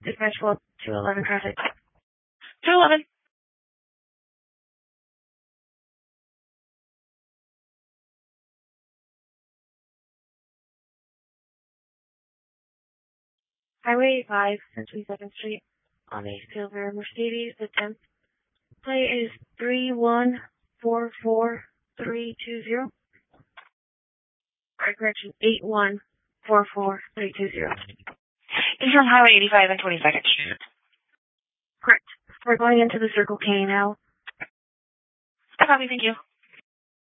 Dispatch 211 traffic. 211. Highway 5, 22nd Street, on a silver Mercedes. The temp plate is 3144320. Correction, 8144320. This is on Highway 85 and 22nd Street. Correct. We're going into the Circle K now. Copy, thank you.